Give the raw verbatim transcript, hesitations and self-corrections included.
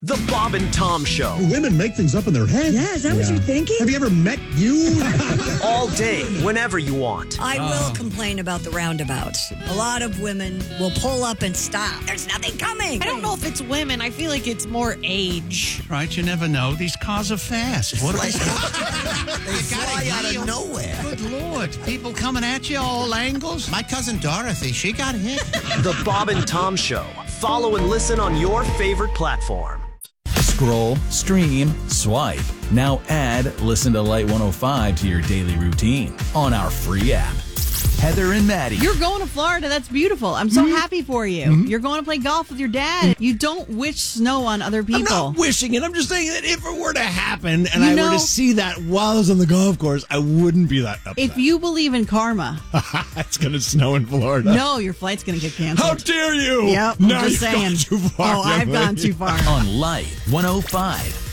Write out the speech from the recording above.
The Bob and Tom Show. Women make things up in their head. Yeah, is that yeah. what you're thinking? Have you ever met you? All day, whenever you want. I oh. will complain about the roundabouts. A lot of women will pull up and stop. There's nothing coming. I don't know if it's women. I feel like it's more age. Right, you never know. These cars are fast. What are they? They fly out of nowhere. Good Lord. People coming at you all angles. My cousin Dorothy, she got hit. The Bob and Tom Show. Follow and listen on your favorite platform. Scroll, stream, swipe. Now add Listen to Light one oh five to your daily routine on our free app. Heather and Maddie. You're going to Florida. That's beautiful. I'm so mm-hmm. happy for you. Mm-hmm. You're going to play golf with your dad. You don't wish snow on other people. I'm not wishing it. I'm just saying that if it were to happen and you I know, were to see that while I was on the golf course, I wouldn't be that upset. If you believe in karma. It's going to snow in Florida. No, your flight's going to get canceled. How dare you? Yep, no, I'm just saying. Gone too far, oh, I've lady. gone too far. On Light one oh five.